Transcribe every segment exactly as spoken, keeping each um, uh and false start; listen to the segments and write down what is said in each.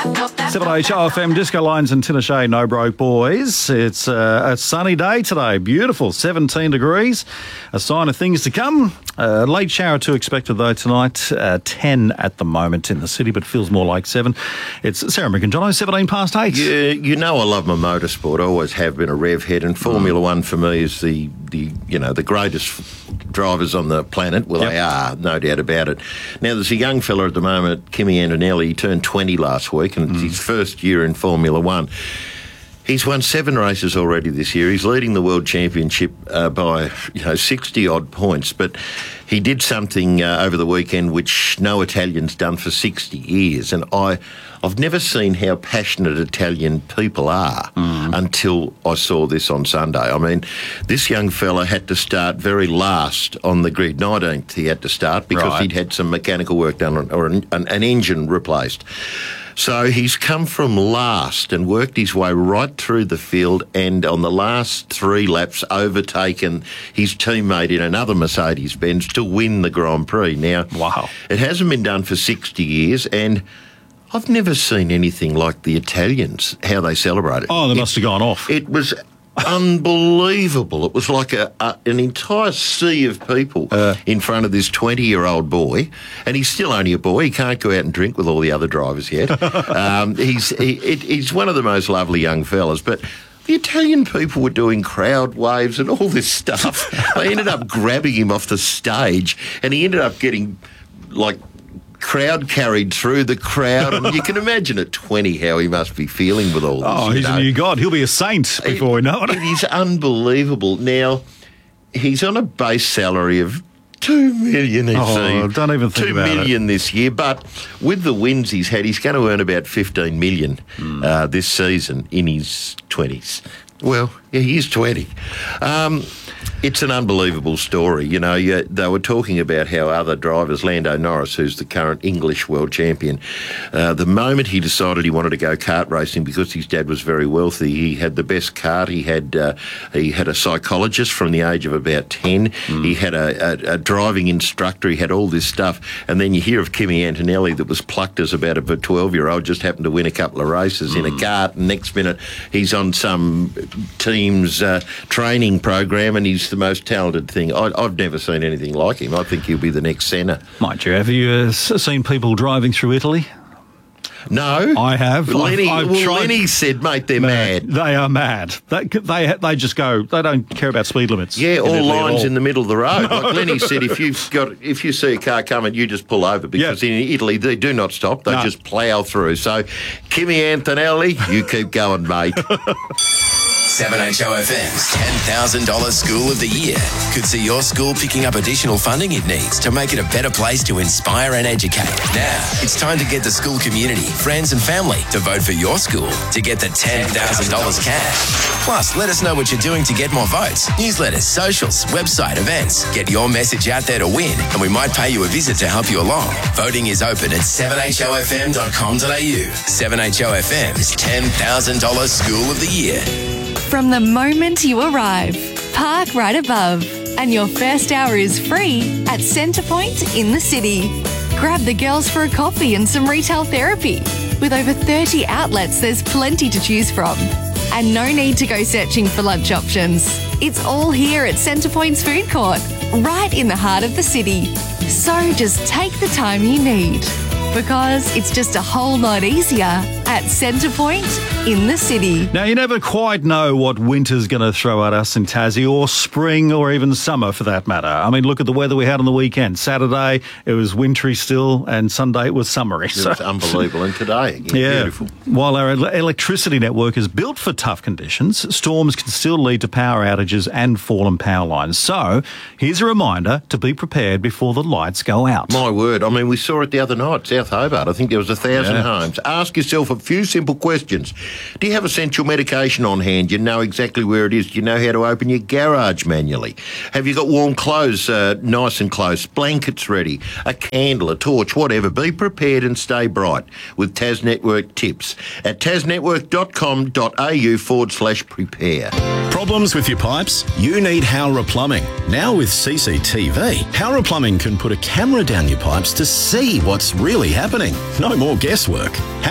seven H O F M, Disco Lines and Tinashe, No Broke Boys. It's uh, a sunny day today, beautiful, seventeen degrees, a sign of things to come. Uh, late shower to expected though tonight, uh, ten at the moment in the city, but feels more like seven. It's Sarah McIntyre, seventeen past eight. You, you know I love my motorsport. I always have been a rev head, and Formula mm. One for me is the, the you know the greatest drivers on the planet. Well, yep. They are, no doubt about it. Now, there's a young fella at the moment, Kimi Antonelli. He turned twenty last week, and mm. it's his first year in Formula One. He's won seven races already this year. He's leading the World Championship uh, by, you know, sixty-odd points. But he did something uh, over the weekend which no Italian's done for sixty years. And I, I've never seen how passionate Italian people are mm. until I saw this on Sunday. I mean, this young fella had to start very last on the grid. nineteenth he had to start because right. he'd had some mechanical work done on, or an, an, an engine replaced. So he's come from last and worked his way right through the field, and on the last three laps overtaken his teammate in another Mercedes-Benz to win the Grand Prix. Now, wow. It hasn't been done for sixty years, and I've never seen anything like the Italians, how they celebrate it. Oh, they it, must have gone off. It was unbelievable. It was like a, a an entire sea of people uh, in front of this twenty-year-old boy, and he's still only a boy. He can't go out and drink with all the other drivers yet. um, he's he, it, he's one of the most lovely young fellas, but the Italian people were doing crowd waves and all this stuff. They ended up grabbing him off the stage, and he ended up getting, like, crowd carried through the crowd, and you can imagine at twenty how he must be feeling with all this. Oh, he's know. a new god. He'll be a saint before it, we know it. It is unbelievable. Now, he's on a base salary of two million. He's oh, don't even think two about million it. This year, but with the wins he's had, he's going to earn about fifteen million mm. uh, this season in his twenties. Well, yeah, he is twenty. Um, It's an unbelievable story. You know, you, they were talking about how other drivers, Lando Norris, who's the current English world champion, uh, the moment he decided he wanted to go kart racing because his dad was very wealthy, he had the best kart. He had uh, he had a psychologist from the age of about ten. Mm. He had a, a, a driving instructor. He had all this stuff. And then you hear of Kimi Antonelli that was plucked as about a twelve-year-old, just happened to win a couple of races mm. in a kart, and next minute he's on some team's uh, training program, and he's the most talented thing. I, I've never seen anything like him. I think he'll be the next Senna. Might you? Have you uh, seen people driving through Italy? No. I have. Lenny, I've, I've well, tried... Lenny said, mate, they're mad. mad. They are mad. They, they they just go, they don't care about speed limits. Yeah, all lines all. in the middle of the road. No. Like Lenny said, if you've got, if you see a car coming, you just pull over, because yep. in Italy they do not stop. They no. just plough through. So, Kimi Antonelli, you keep going, mate. seven H O F M's ten thousand dollars School of the Year could see your school picking up additional funding it needs to make it a better place to inspire and educate. Now, it's time to get the school community, friends and family to vote for your school to get the ten thousand dollars cash. Plus, let us know what you're doing to get more votes. Newsletters, socials, website, events. Get your message out there to win, and we might pay you a visit to help you along. Voting is open at seven H O F M dot com dot a u. seven H O F M's ten thousand dollars School of the Year. From the moment you arrive, park right above, and your first hour is free at Centrepoint in the city. Grab the girls for a coffee and some retail therapy. With over thirty outlets, there's plenty to choose from. And no need to go searching for lunch options. It's all here at Centrepoint's food court, right in the heart of the city. So just take the time you need, because it's just a whole lot easier at Centrepoint in the city. Now, you never quite know what winter's going to throw at us in Tassie, or spring, or even summer for that matter. I mean, look at the weather we had on the weekend. Saturday, it was wintry still, and Sunday it was summery. It so. was unbelievable. And today, again, yeah, beautiful. While our electricity network is built for tough conditions, storms can still lead to power outages and fallen power lines. So, here's a reminder to be prepared before the lights go out. My word. I mean, we saw it the other night, South Hobart. I think there was a thousand yeah. homes. Ask yourself a few simple questions. Do you have essential medication on hand? You know exactly where it is. Do you know how to open your garage manually? Have you got warm clothes uh, nice and close? Blankets ready? A candle, a torch, whatever. Be prepared and stay bright with Tas Network tips at tasnetwork dot com dot a u forward slash prepare. Problems with your pipes? You need Howrah Plumbing. Now with C C T V, Howrah Plumbing can put a camera down your pipes to see what's really happening. No more guesswork. Howrah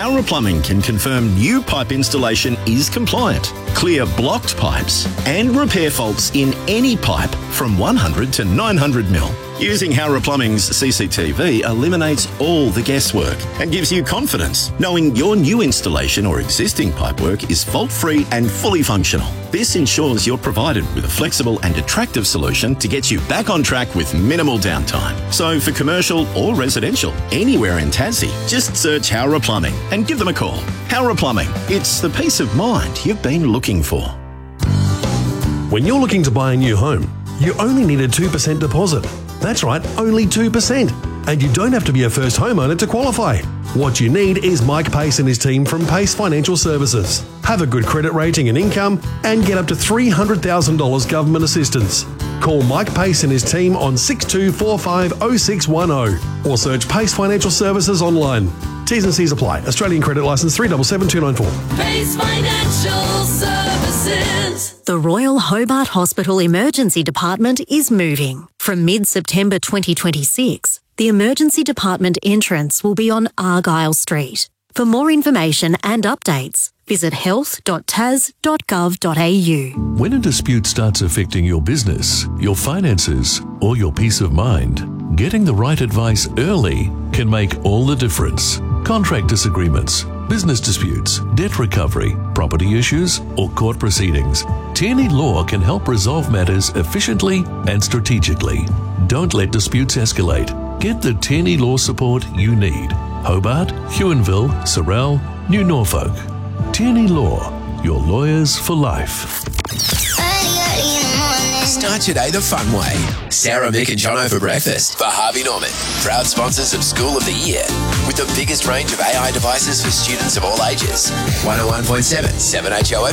Howrah Plumbing can confirm new pipe installation is compliant, clear blocked pipes, and repair faults in any pipe from one hundred to nine hundred mil. Using Howrah Plumbing's C C T V eliminates all the guesswork and gives you confidence knowing your new installation or existing pipework is fault-free and fully functional. This ensures you're provided with a flexible and attractive solution to get you back on track with minimal downtime. So for commercial or residential, anywhere in Tassie, just search Howrah Plumbing and give them a call. Howrah Plumbing, it's the peace of mind you've been looking for. When you're looking to buy a new home, you only need a two percent deposit. That's right, only two percent. And you don't have to be a first homeowner to qualify. What you need is Mike Pace and his team from Pace Financial Services. Have a good credit rating and income and get up to three hundred thousand dollars government assistance. Call Mike Pace and his team on six two four five oh six one oh or search Pace Financial Services online. T's and C's apply. Australian credit licence three seven seven two nine four. Pace Financial Services. The Royal Hobart Hospital Emergency Department is moving. From mid-September twenty twenty-six, the Emergency Department entrance will be on Argyle Street. For more information and updates, visit health dot tas dot gov dot a u. When a dispute starts affecting your business, your finances, or your peace of mind, getting the right advice early can make all the difference. Contract disagreements, business disputes, debt recovery, property issues, or court proceedings, Tierney Law can help resolve matters efficiently and strategically. Don't let disputes escalate. Get the Tierney Law support you need. Hobart, Huonville, Sorell, New Norfolk. Tierney Law, your lawyers for life. Start your day the fun way. Sarah, Mick and Jono for breakfast for Harvey Norman. Proud sponsors of School of the Year with the biggest range of A I devices for students of all ages. one oh one point seven, seven H O F